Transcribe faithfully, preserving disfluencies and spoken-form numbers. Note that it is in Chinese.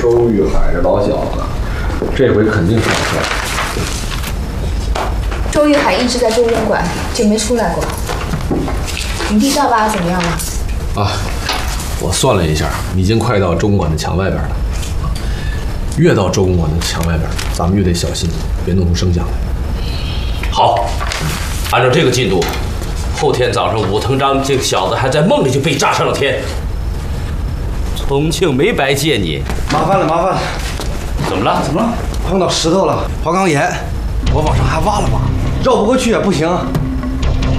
周玉海这老小子，这回肯定上事儿。 周玉海一直在中公馆，就没出来过。营地照挖怎么样了？ 啊，我算了一下，已经快到中馆的墙外边了。越到中馆的墙外边，咱们越得小心，别弄出声响来。 好，按照这个进度，后天早上武藤章这个小子还在梦里就被炸上了天。重庆没白见你， 麻烦了，麻烦了。 怎么了？ 怎么了？碰到石头了，花岗岩，我往上还挖了挖，绕不过去也不行。